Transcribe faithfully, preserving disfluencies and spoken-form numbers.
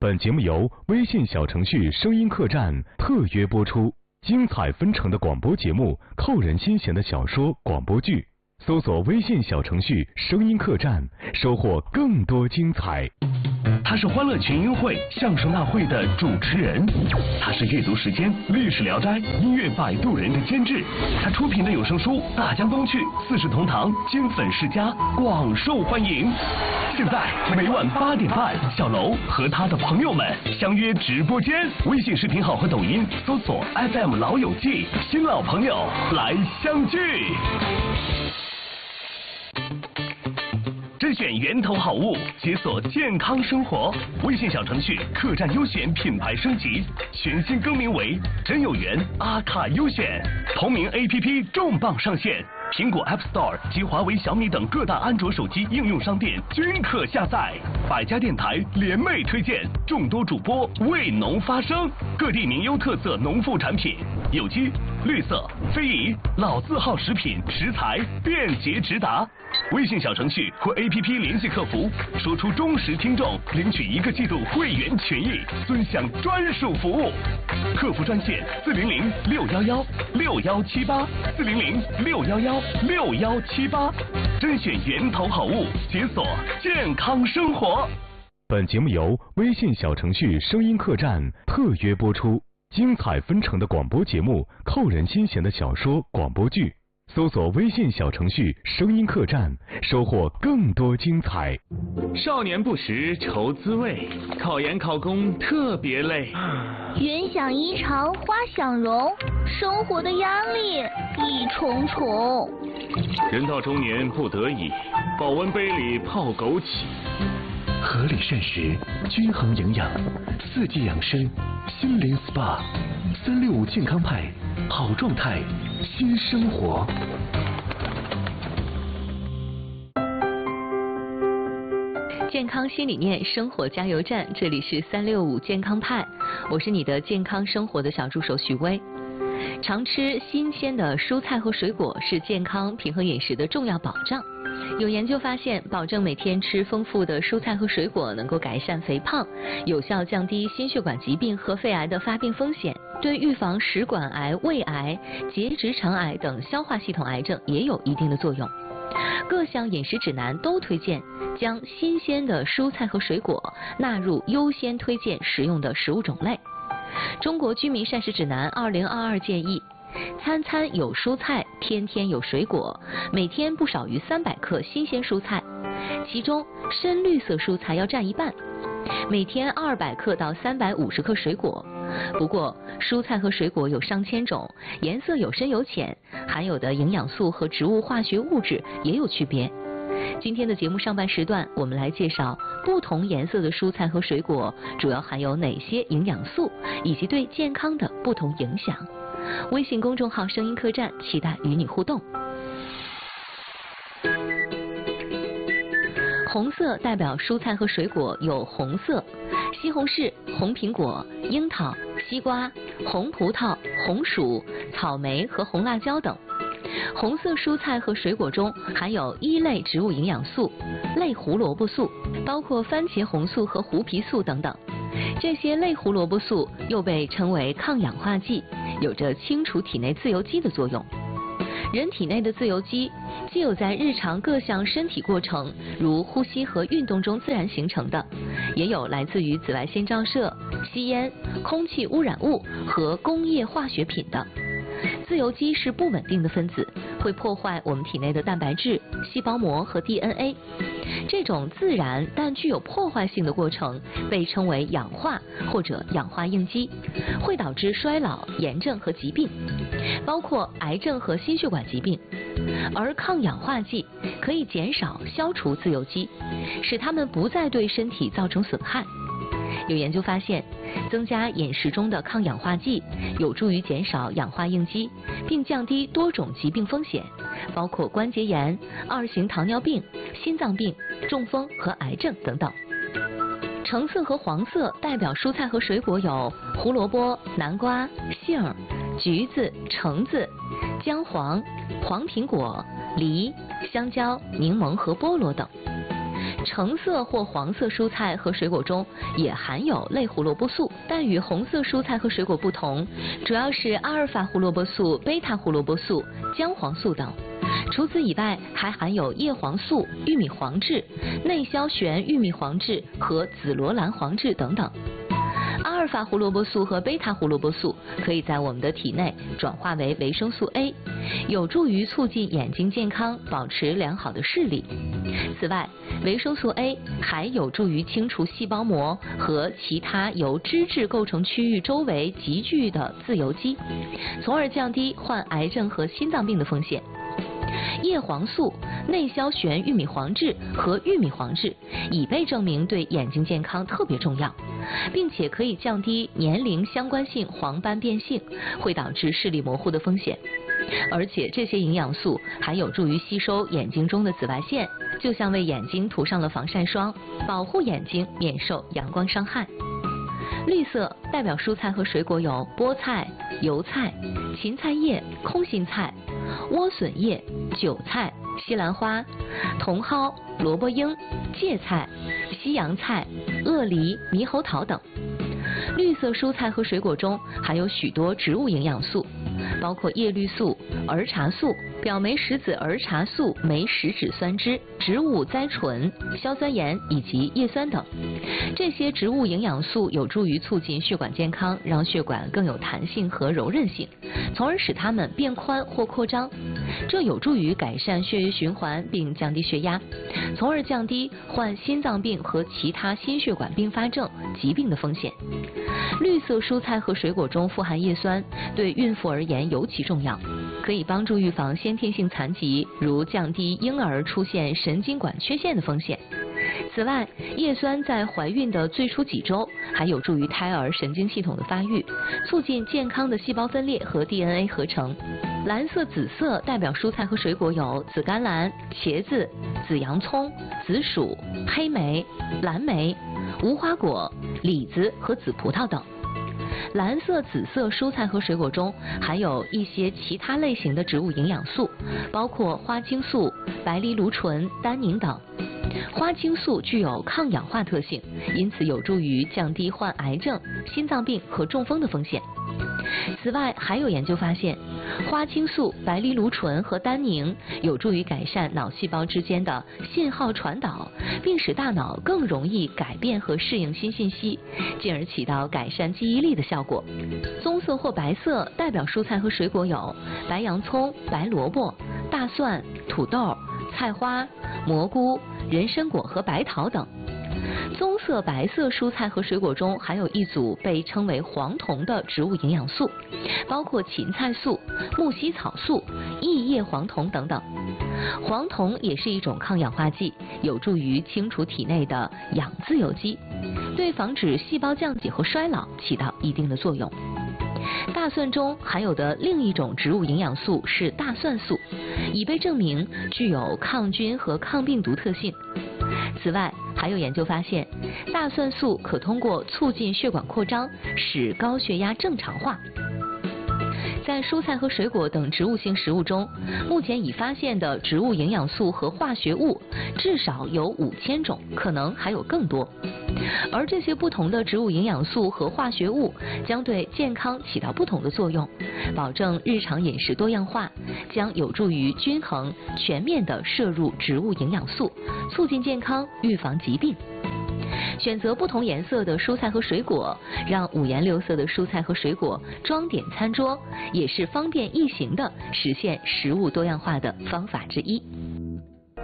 本节目由微信小程序声音客栈特约播出，精彩纷呈的广播节目，扣人心弦的小说广播剧，搜索微信小程序声音客栈，收获更多精彩。 他是欢乐群英会相声大会的主持人，他是阅读时间历史聊斋音乐摆渡人的监制，他出品的有声书《大江东去》四世同堂金粉世家广受欢迎。现在每晚八点半，小楼和他的朋友们相约直播间，微信视频号和抖音搜索 F M 老友记，新老朋友来相聚。甄选源头好物，解锁健康生活。微信小程序客栈优选品牌升级，全新更名为真有缘阿卡优选。同名 A P P 重磅上线，苹果 App Store 及华为、小米等各大安卓手机应用商店均可下载。百家电台联袂推荐，众多主播为农发声，各地名优特色农副产品，有机、绿色、非遗、老字号食品食材便捷直达。微信小程序或 A P P 联系客服，说出忠实听众，领取一个季度会员权益，尊享专属服务。客服专线四零零六幺幺六幺七八四零零六幺幺六幺七八，甄选源头好物，解锁健康生活。 本节目由微信小程序声音客栈特约播出，精彩纷呈的广播节目，扣人心弦的小说广播剧。搜索微信小程序声音客栈，收获更多精彩。 少年不识愁滋味，考研考公特别累。 云想衣裳花想容，生活的压力一重重。 人到中年不得已，保温杯里泡枸杞。 合理膳食，均衡营养，四季养生，心灵 S P A， 三六五健康派，好状态，新生活。 健康新理念，生活加油站，这里是三六五健康派，我是你的健康生活的小助手许巍。常吃新鲜的蔬菜和水果是健康平衡饮食的重要保障。有研究发现，保证每天吃丰富的蔬菜和水果，能够改善肥胖，有效降低心血管疾病和肺癌的发病风险，对预防食管癌、胃癌、结直肠癌等消化系统癌症也有一定的作用。各项饮食指南都推荐将新鲜的蔬菜和水果纳入优先推荐食用的食物种类。中国居民膳食指南二零二二建议，餐餐有蔬菜，天天有水果，每天不少于三百克新鲜蔬菜，其中深绿色蔬菜要占一半，每天二百克到三百五十克水果。不过蔬菜和水果有上千种，颜色有深有浅，含有的营养素和植物化学物质也有区别。今天的节目上半时段，我们来介绍不同颜色的蔬菜和水果主要含有哪些营养素，以及对健康的不同影响。微信公众号声音客栈期待与你互动。红色代表蔬菜和水果有红色、西红柿、红苹果、樱桃、西瓜、红葡萄、红薯、草莓和红辣椒等。红色蔬菜和水果中含有一类植物营养素、类胡萝卜素，包括番茄红素和胡皮素等等。这些类胡萝卜素又被称为抗氧化剂，有着清除体内自由基的作用。人体内的自由基既有在日常各项身体过程，如呼吸和运动中自然形成的，也有来自于紫外线照射、吸烟、空气污染物和工业化学品的。自由基是不稳定的分子，会破坏我们体内的蛋白质、细胞膜和 D N A。这种自然但具有破坏性的过程被称为氧化或者氧化应激，会导致衰老、炎症和疾病，包括癌症和心血管疾病。而抗氧化剂可以减少、消除自由基，使它们不再对身体造成损害。有研究发现，增加饮食中的抗氧化剂有助于减少氧化应激，并降低多种疾病风险，包括关节炎、二型糖尿病、心脏病、中风和癌症等等。橙色和黄色代表蔬菜和水果有胡萝卜、南瓜、杏、橘子、橙子、姜黄、黄苹果、梨、香蕉、柠檬和菠萝等。 橙色或黄色蔬菜和水果中也含有类胡萝卜素，但与红色蔬菜和水果不同，主要是阿尔法胡萝卜素、贝塔胡萝卜素、姜黄素等。除此以外，还含有叶黄素、玉米黄质、内硝醛玉米黄质和紫罗兰黄质等等。阿尔法胡萝卜素和贝塔胡萝卜素可以在我们的体内转化为维生素 A， 有助于促进眼睛健康，保持良好的视力。此外，维生素 A 还有助于清除细胞膜和其他由脂质构成区域周围集聚的自由基，从而降低患癌症和心脏病的风险。叶黄素、内硝醛玉米黄质和玉米黄质已被证明对眼睛健康特别重要，并且可以降低年龄相关性黄斑变性，会导致视力模糊的风险。而且这些营养素还有助于吸收眼睛中的紫外线，就像为眼睛涂上了防晒霜，保护眼睛免受阳光伤害。绿色代表蔬菜和水果有菠菜、油菜、芹菜叶、空心菜、莴笋叶、韭菜、西兰花、茼蒿、萝卜缨、芥菜、西洋菜、鳄梨、猕猴桃等。绿色蔬菜和水果中含有许多植物营养素，包括叶绿素、儿茶素、表酶石子儿茶素酶实脂酸酯、植物甾醇、硝酸盐以及叶酸等。这些植物营养素有助于促进血管健康，让血管更有弹性和柔韧性，从而使它们变宽或扩张。这有助于改善血液循环并降低血压，从而降低患心脏病和其他心血管并发症疾病的风险。绿色蔬菜和水果中富含叶酸，对孕妇而言尤其重要，可以帮助预防先天性残疾，如降低婴儿出现神经管缺陷的风险。此外，叶酸在怀孕的最初几周还有助于胎儿神经系统的发育，促进健康的细胞分裂和 D N A 合成。蓝色、紫色代表蔬菜和水果有紫甘蓝、茄子、紫洋葱、紫薯、黑莓、蓝莓、无花果、李子和紫葡萄等。蓝色、紫色蔬菜和水果中含有一些其他类型的植物营养素，包括花青素、白藜芦醇、单宁等。花青素具有抗氧化特性，因此有助于降低患癌症、心脏病和中风的风险。此外，还有研究发现，花青素、白藜芦醇和单宁有助于改善脑细胞之间的信号传导，并使大脑更容易改变和适应新信息，进而起到改善记忆力的效果。棕色或白色代表蔬菜和水果有白洋葱、白萝卜、大蒜、土豆、菜花、蘑菇、人参果和白桃等。棕色、白色蔬菜和水果中含有一组被称为黄酮的植物营养素，包括芹菜素、木犀草素、异叶黄酮等等。黄酮也是一种抗氧化剂，有助于清除体内的氧自由基，对防止细胞降解和衰老起到一定的作用。大蒜中含有的另一种植物营养素是大蒜素，已被证明具有抗菌和抗病毒特性。此外，还有研究发现，大蒜素可通过促进血管扩张，使高血压正常化。在蔬菜和水果等植物性食物中，目前已发现的植物营养素和化学物至少有五千种，可能还有更多。而这些不同的植物营养素和化学物将对健康起到不同的作用，保证日常饮食多样化，将有助于均衡全面地摄入植物营养素，促进健康，预防疾病。选择不同颜色的蔬菜和水果，让五颜六色的蔬菜和水果装点餐桌，也是方便易行的实现食物多样化的方法之一。